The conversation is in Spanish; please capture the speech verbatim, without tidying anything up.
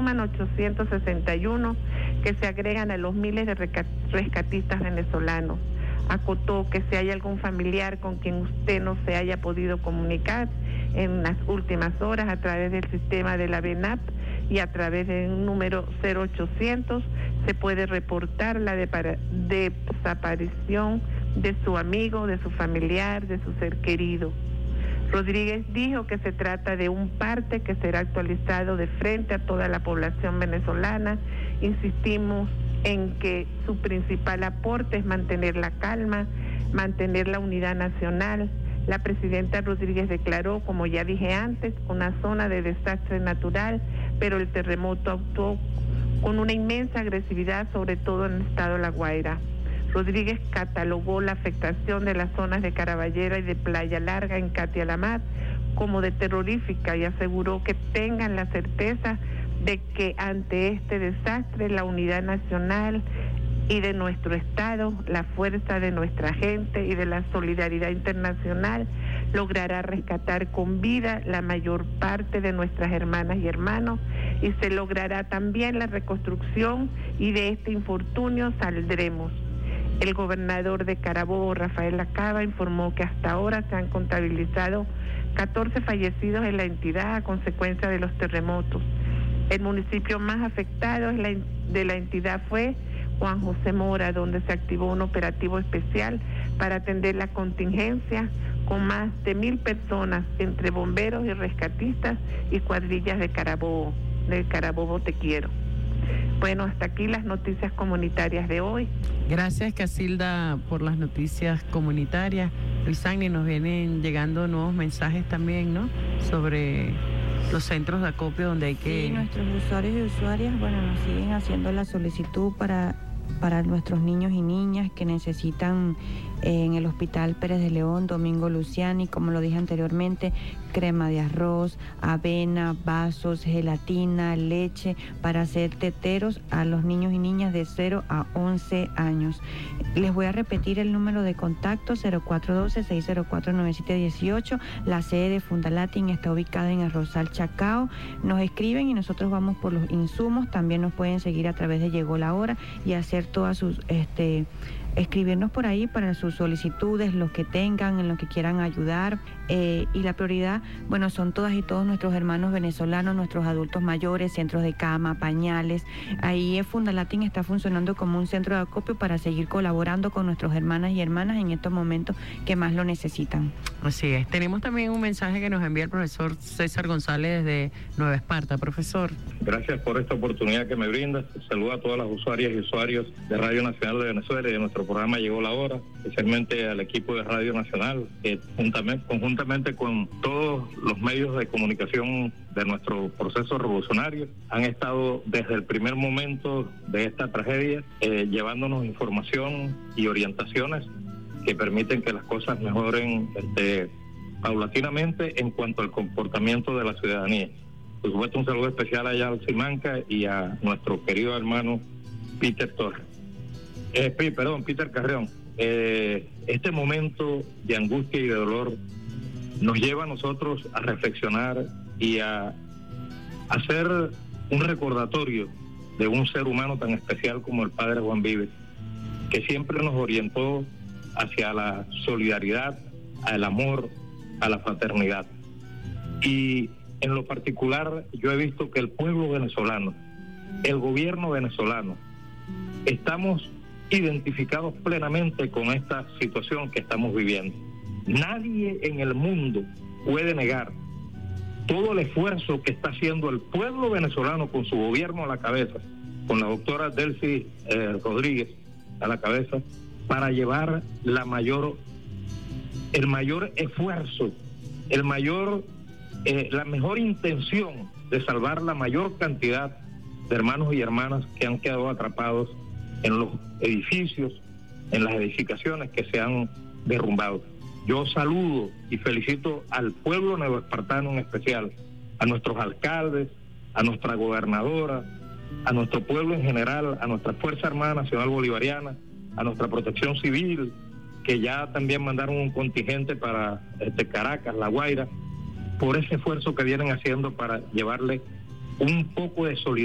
suman ochocientos sesenta y uno que se agregan a los miles de rescatistas venezolanos. Acotó que si hay algún familiar con quien usted no se haya podido comunicar en las últimas horas a través del sistema de la BENAP y a través del número cero ochocientos, se puede reportar la desaparición de su amigo, de su familiar, de su ser querido. Rodríguez dijo que se trata de un parte que será actualizado de frente a toda la población venezolana. Insistimos en que su principal aporte es mantener la calma, mantener la unidad nacional. La presidenta Rodríguez declaró, como ya dije antes, una zona de desastre natural, pero el terremoto actuó con una inmensa agresividad, sobre todo en el estado de La Guaira. Rodríguez catalogó la afectación de las zonas de Caraballera y de Playa Larga en Catialamar como de terrorífica y aseguró que tengan la certeza de que ante este desastre la unidad nacional y de nuestro Estado, la fuerza de nuestra gente y de la solidaridad internacional logrará rescatar con vida la mayor parte de nuestras hermanas y hermanos y se logrará también la reconstrucción y de este infortunio saldremos. El gobernador de Carabobo, Rafael Lacaba, informó que hasta ahora se han contabilizado catorce fallecidos en la entidad a consecuencia de los terremotos. El municipio más afectado de la entidad fue Juan José Mora, donde se activó un operativo especial para atender la contingencia con más de mil personas entre bomberos y rescatistas y cuadrillas de Carabobo, de Carabobo Te Quiero. Bueno, hasta aquí las noticias comunitarias de hoy. Gracias, Casilda, por las noticias comunitarias. Luisani, nos vienen llegando nuevos mensajes también, ¿no?, sobre los centros de acopio donde hay que... Sí, nuestros usuarios y usuarias, bueno, nos siguen haciendo la solicitud para, para nuestros niños y niñas que necesitan eh, en el Hospital Pérez de León, Domingo Luciani, como lo dije anteriormente, crema de arroz, avena, vasos, gelatina, leche, para hacer teteros a los niños y niñas de cero a once años. Les voy a repetir el número de contacto, cero cuatro uno dos, seis cero cuatro, nueve siete uno ocho. La sede de Fundalatin está ubicada en el Rosal Chacao. Nos escriben y nosotros vamos por los insumos. También nos pueden seguir a través de Llegó la Hora y hacer todas sus... este escribirnos por ahí para sus solicitudes, los que tengan, en lo que quieran ayudar. Eh, y la prioridad, bueno, son todas y todos nuestros hermanos venezolanos, nuestros adultos mayores, centros de cama, pañales. Ahí Fundalatin está funcionando como un centro de acopio para seguir colaborando con nuestros hermanas y hermanas en estos momentos que más lo necesitan. Así es. Tenemos también un mensaje que nos envía el profesor César González desde Nueva Esparta. Profesor. Gracias por esta oportunidad que me brinda. Saludo a todas las usuarias y usuarios de Radio Nacional de Venezuela y de nuestro programa Llegó la Hora, especialmente al equipo de Radio Nacional, que juntamente, conjuntamente con todos los medios de comunicación de nuestro proceso revolucionario, han estado desde el primer momento de esta tragedia eh, llevándonos información y orientaciones que permiten que las cosas mejoren este, paulatinamente en cuanto al comportamiento de la ciudadanía. Por supuesto, un saludo especial allá a Simanca y a nuestro querido hermano Peter Torres. Eh, perdón, Peter Carreón. Eh, este momento de angustia y de dolor nos lleva a nosotros a reflexionar y a hacer un recordatorio de un ser humano tan especial como el padre Juan Vives, que siempre nos orientó hacia la solidaridad, al amor, a la fraternidad. Y en lo particular yo he visto que el pueblo venezolano, el gobierno venezolano, estamos identificados plenamente con esta situación que estamos viviendo. Nadie en el mundo puede negar todo el esfuerzo que está haciendo el pueblo venezolano con su gobierno a la cabeza, con la doctora Delcy eh, Rodríguez a la cabeza, para llevar la mayor, el mayor esfuerzo, el mayor, eh, la mejor intención de salvar la mayor cantidad de hermanos y hermanas que han quedado atrapados en los edificios, en las edificaciones que se han derrumbado. Yo saludo y felicito al pueblo neoespartano en especial, a nuestros alcaldes, a nuestra gobernadora, a nuestro pueblo en general, a nuestra Fuerza Armada Nacional Bolivariana, a nuestra Protección Civil, que ya también mandaron un contingente para este, Caracas, La Guaira, por ese esfuerzo que vienen haciendo para llevarle un poco de solidaridad